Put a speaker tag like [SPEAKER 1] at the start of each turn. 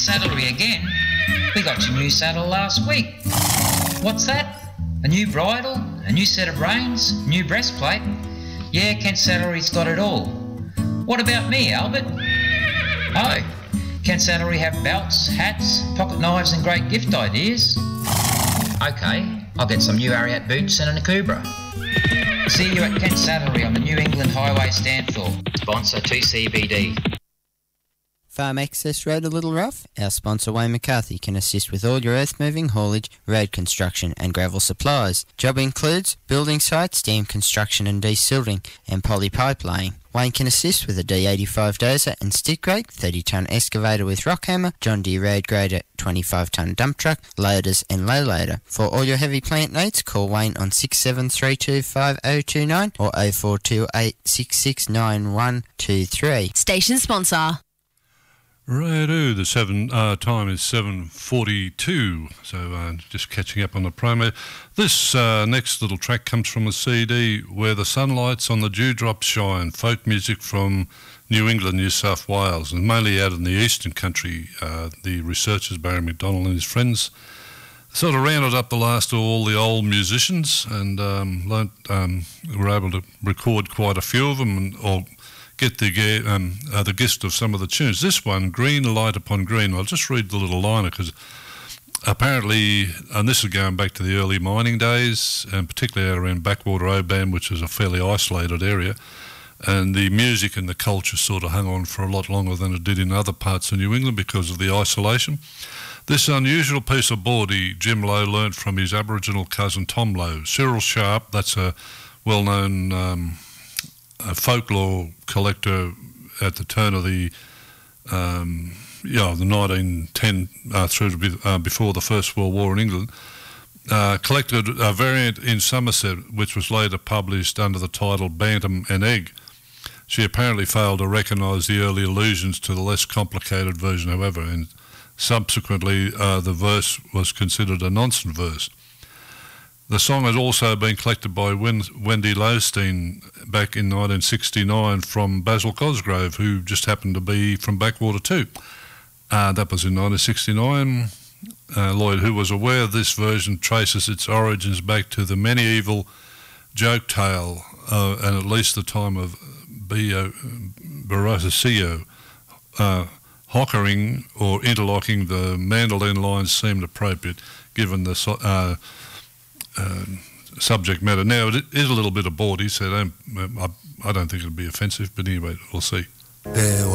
[SPEAKER 1] Saddlery again. We got your new saddle last week. What's that? A new bridle? A new set of reins? New breastplate? Yeah, Kent Saddlery's got it all. What about me, Albert? Oh, Kent Saddlery have belts, hats, pocket knives and great gift ideas. OK, I'll get some new Ariat boots and a Nakubra. See you at Kent Saddlery on the New England Highway Stanthorpe. Sponsor 2CBD.
[SPEAKER 2] Farm Access Road a little rough? Our sponsor Wayne McCarthy can assist with all your earth moving, haulage, road construction and gravel supplies. Job includes building sites, dam construction and desilting and poly pipe laying. Wayne can assist with a D85 dozer and stick rake, 30-tonne excavator with rock hammer, John Deere road grader, 25-tonne dump truck, loaders and low loader. For all your heavy plant needs, call Wayne on 67325029 or 0428669123.
[SPEAKER 3] Station sponsor.
[SPEAKER 4] Righto, the time is 7:42, so just catching up on the promo. This next little track comes from a CD, Where the Sunlights on the Dewdrops Shine, folk music from New England, New South Wales, and mainly out in the eastern country. The researchers, Barry McDonald and his friends, sort of rounded up the last of all the old musicians and were able to record quite a few of them or get the gist of some of the tunes. This one, Green Light Upon Green, I'll just read the little liner because apparently, and this is going back to the early mining days, and particularly around Backwater Oban, which is a fairly isolated area, and the music and the culture sort of hung on for a lot longer than it did in other parts of New England because of the isolation. This unusual piece of bawdy Jim Lowe learnt from his Aboriginal cousin Tom Lowe. Cyril Sharp, that's a well-known a folklore collector at the turn of the 1910 through to before the First World War in England, collected a variant in Somerset which was later published under the title Bantam and Egg. She apparently failed to recognise the early allusions to the less complicated version, however, and subsequently the verse was considered a nonsense verse. The song has also been collected by Wendy Lowstein back in 1969 from Basil Cosgrove, who just happened to be from Backwater too. That was in 1969. Lloyd, who was aware of this version, traces its origins back to the medieval joke tale and at least the time of Barasio. Hockering or interlocking the mandolin lines seemed appropriate given the subject matter. Now, it is a little bit of bawdy, so I don't think it'll be offensive, but anyway, we'll see.
[SPEAKER 5] There